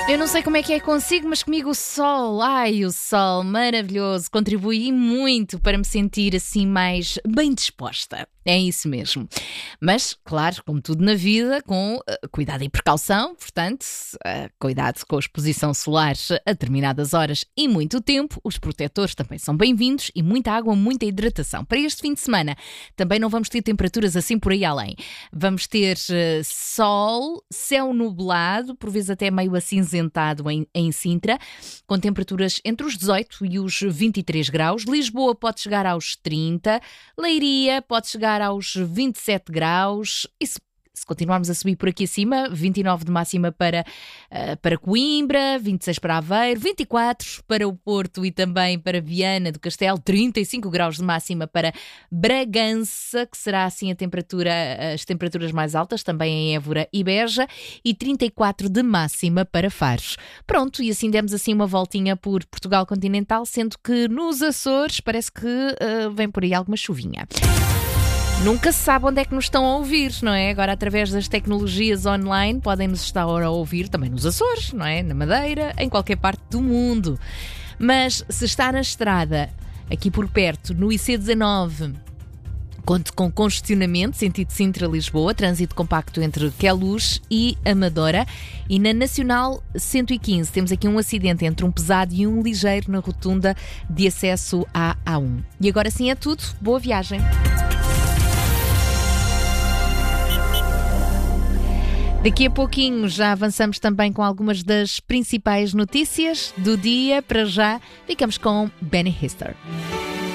Eu não sei como é que é consigo, mas comigo o sol, o sol maravilhoso, contribui muito para me sentir assim mais bem disposta. É isso mesmo. Mas, claro, como tudo na vida, com cuidado e precaução, portanto, cuidado com a exposição solar a determinadas horas e muito tempo. Os protetores também são bem-vindos e muita água, muita hidratação. Para este fim de semana também não vamos ter temperaturas assim por aí além. Vamos ter sol, céu nublado, por vezes até meio acinzentado em Sintra, com temperaturas entre os 18 e os 23 graus. Lisboa pode chegar aos 30, Leiria pode chegar aos 27 graus. E se continuarmos a subir por aqui acima, 29 de máxima para Coimbra, 26 para Aveiro, 24 para o Porto e também para Viana do Castelo, 35 graus de máxima para Bragança, que será assim as temperaturas mais altas, também em Évora e Beja, e 34 de máxima para Faro. Pronto, e assim demos assim uma voltinha por Portugal continental, sendo que nos Açores parece que vem por aí alguma chuvinha. Nunca se sabe onde é que nos estão a ouvir, não é? Agora, através das tecnologias online, podem-nos estar a ouvir também nos Açores, não é? Na Madeira, em qualquer parte do mundo. Mas se está na estrada, aqui por perto, no IC19, conte com congestionamento, sentido Sintra-Lisboa, trânsito compacto entre Queluz e Amadora. E na Nacional 115 temos aqui um acidente entre um pesado e um ligeiro na rotunda de acesso à A1. E agora sim é tudo. Boa viagem! Daqui a pouquinho já avançamos também com algumas das principais notícias do dia. Para já, ficamos com Benny Hister.